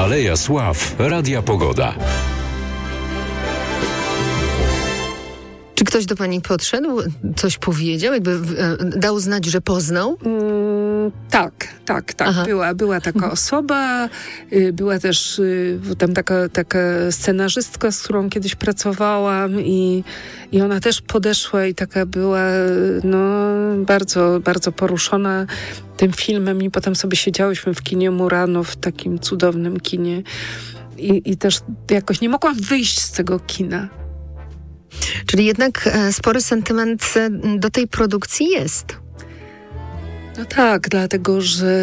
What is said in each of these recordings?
Aleja Sław Radia Pogoda. Czy ktoś do pani podszedł? Coś powiedział? Jakby dał znać, że poznał? Tak. Była taka osoba, była też tam taka scenarzystka, z którą kiedyś pracowałam i ona też podeszła i taka była bardzo, bardzo poruszona tym filmem i potem sobie siedziałyśmy w kinie Murano, w takim cudownym kinie i też jakoś nie mogłam wyjść z tego kina. Czyli jednak spory sentyment do tej produkcji jest. No tak, dlatego, że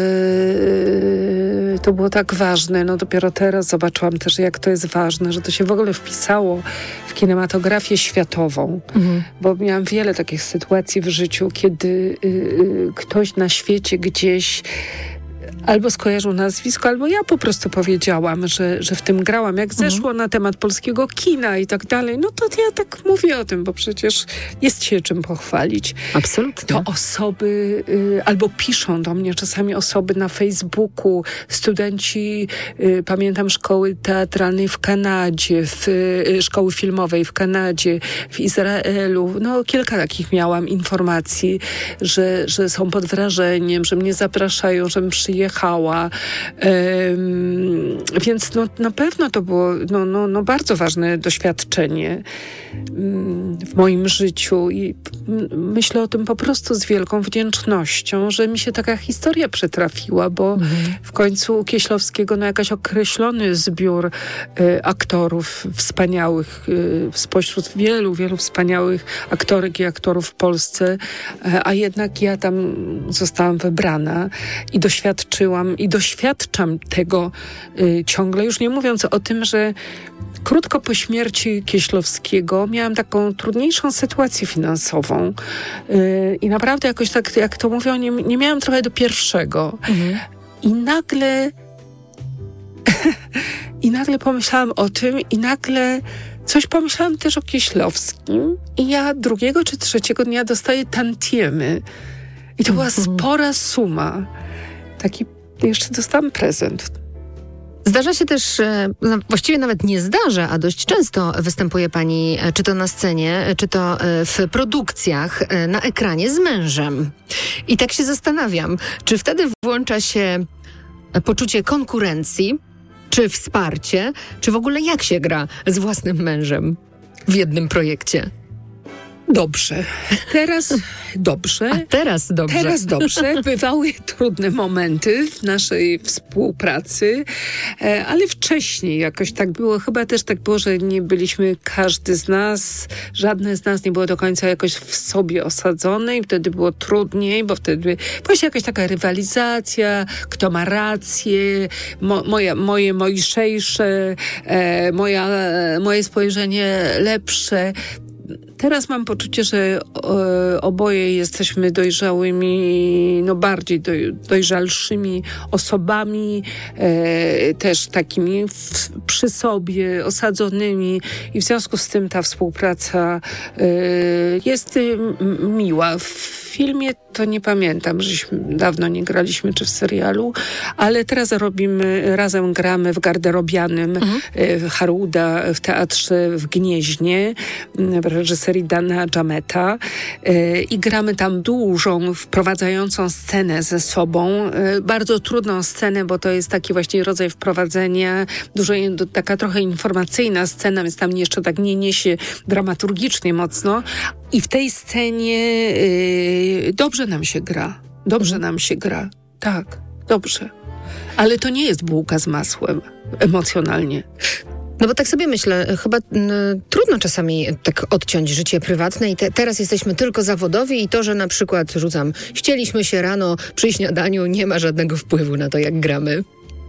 to było tak ważne. No dopiero teraz zobaczyłam też, jak to jest ważne, że to się w ogóle wpisało w kinematografię światową. Bo miałam wiele takich sytuacji w życiu, kiedy ktoś na świecie gdzieś albo skojarzył nazwisko, albo ja po prostu powiedziałam, że w tym grałam. Jak zeszło na temat polskiego kina i tak dalej, no to ja tak mówię o tym, bo przecież jest się czym pochwalić. Absolutnie. To osoby, albo piszą do mnie czasami osoby na Facebooku, studenci, pamiętam, szkoły teatralnej w Kanadzie, szkoły filmowej w Kanadzie, w Izraelu. No kilka takich miałam informacji, że są pod wrażeniem, że mnie zapraszają, żebym przyjechała. Więc na pewno to było bardzo ważne doświadczenie w moim życiu i myślę o tym po prostu z wielką wdzięcznością, że mi się taka historia przytrafiła, bo w końcu u Kieślowskiego jakaś określony zbiór aktorów wspaniałych, spośród wielu, wielu wspaniałych aktorek i aktorów w Polsce, a jednak ja tam zostałam wybrana i doświadczam tego ciągle, już nie mówiąc o tym, że krótko po śmierci Kieślowskiego miałam taką trudniejszą sytuację finansową i naprawdę jakoś tak, jak to mówią, nie miałam trochę do pierwszego. I nagle pomyślałam o tym i nagle coś pomyślałam też o Kieślowskim i ja drugiego czy trzeciego dnia dostaję tantiemy. I to była spora suma. Taki jeszcze dostałam prezent. Zdarza się też, właściwie nawet nie zdarza, a dość często występuje pani, czy to na scenie, czy to w produkcjach, na ekranie z mężem. I tak się zastanawiam, czy wtedy włącza się poczucie konkurencji, czy wsparcie, czy w ogóle jak się gra z własnym mężem w jednym projekcie? Dobrze. Teraz dobrze. A teraz dobrze. Teraz dobrze. Bywały trudne momenty w naszej współpracy, ale wcześniej jakoś tak było. Chyba też tak było, że nie byliśmy, każdy z nas, żadne z nas nie było do końca jakoś w sobie osadzone i wtedy było trudniej, bo wtedy była się jakaś taka rywalizacja, kto ma rację, moje mojszejsze, moje spojrzenie lepsze. Teraz mam poczucie, że oboje jesteśmy dojrzałymi, bardziej dojrzalszymi osobami, też takimi przy sobie osadzonymi i w związku z tym ta współpraca jest miła. W filmie to nie pamiętam, żeśmy dawno nie graliśmy, czy w serialu, ale teraz razem gramy w Garderobianym Haruda w teatrze w Gnieźnie w reżyserii Dana Dżameta i gramy tam dużą, wprowadzającą scenę ze sobą. Bardzo trudną scenę, bo to jest taki właśnie rodzaj wprowadzenia, taka trochę informacyjna scena, więc tam jeszcze tak nie niesie dramaturgicznie mocno. I w tej scenie dobrze nam się gra. Dobrze nam się gra. Tak, dobrze. Ale to nie jest bułka z masłem emocjonalnie. No bo tak sobie myślę, chyba trudno czasami tak odciąć życie prywatne i teraz jesteśmy tylko zawodowi i to, że na przykład ścieliśmy się rano przy śniadaniu, nie ma żadnego wpływu na to, jak gramy.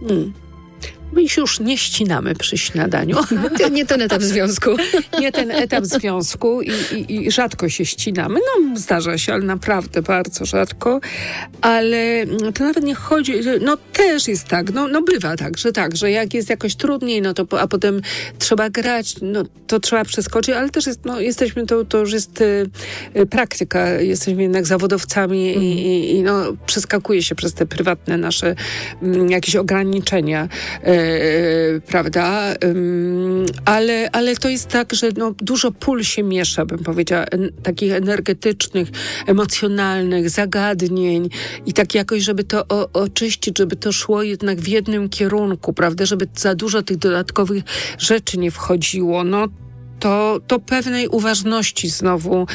My się już nie ścinamy przy śniadaniu. Nie ten etap związku. Nie ten etap związku i rzadko się ścinamy. No zdarza się, ale naprawdę bardzo rzadko. Ale to nawet nie chodzi, też jest tak, bywa tak, że jak jest jakoś trudniej, a potem trzeba grać, to trzeba przeskoczyć, ale też jest, jesteśmy, to już jest praktyka, jesteśmy jednak zawodowcami i przeskakuje się przez te prywatne nasze jakieś ograniczenia. prawda? Ale to jest tak, że dużo pól się miesza, bym powiedziała, takich energetycznych, emocjonalnych, zagadnień i tak jakoś, żeby to oczyścić, żeby to szło jednak w jednym kierunku, prawda? Żeby za dużo tych dodatkowych rzeczy nie wchodziło. To pewnej uważności znowu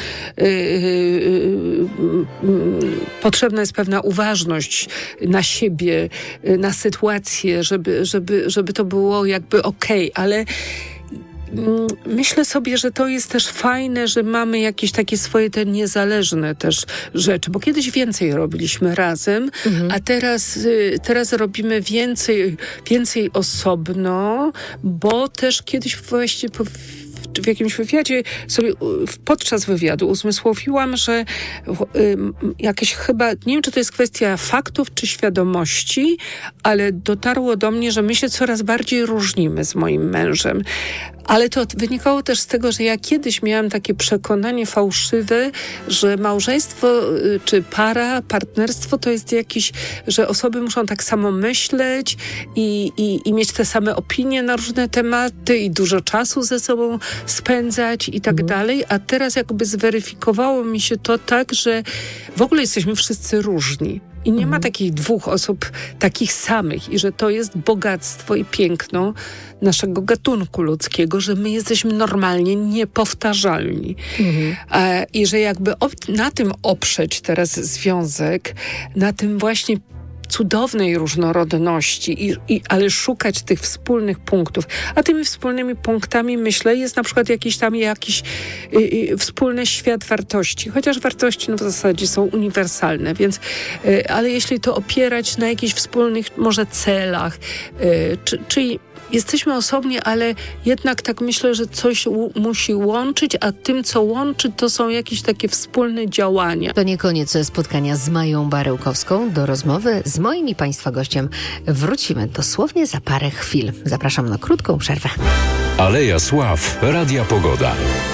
potrzebna jest pewna uważność na siebie, na sytuację, żeby to było jakby okej, ale myślę sobie, że to jest też fajne, że mamy jakieś takie swoje te niezależne też rzeczy, bo kiedyś więcej robiliśmy razem, a teraz robimy więcej osobno, nie też kiedyś właśnie w jakimś wywiadzie sobie podczas wywiadu uzmysłowiłam, że jakieś chyba, nie wiem, czy to jest kwestia faktów czy świadomości, ale dotarło do mnie, że my się coraz bardziej różnimy z moim mężem. Ale to wynikało też z tego, że ja kiedyś miałam takie przekonanie fałszywe, że małżeństwo czy partnerstwo to jest jakieś, że osoby muszą tak samo myśleć i mieć te same opinie na różne tematy i dużo czasu ze sobą spędzać i tak dalej. A teraz jakby zweryfikowało mi się to tak, że w ogóle jesteśmy wszyscy różni. I nie ma takich dwóch osób takich samych i że to jest bogactwo i piękno naszego gatunku ludzkiego, że my jesteśmy normalnie niepowtarzalni. I że jakby na tym oprzeć teraz związek, na tym właśnie cudownej różnorodności, ale szukać tych wspólnych punktów. A tymi wspólnymi punktami, myślę, jest na przykład jakiś wspólny świat wartości. Chociaż wartości w zasadzie są uniwersalne, więc ale jeśli to opierać na jakichś wspólnych może celach, czyli jesteśmy osobni, ale jednak tak myślę, że coś musi łączyć, a tym, co łączy, to są jakieś takie wspólne działania. To nie koniec spotkania z Mają Barełkowską. Do rozmowy z moim i Państwa gościem wrócimy dosłownie za parę chwil. Zapraszam na krótką przerwę. Aleja Sław, Radia Pogoda.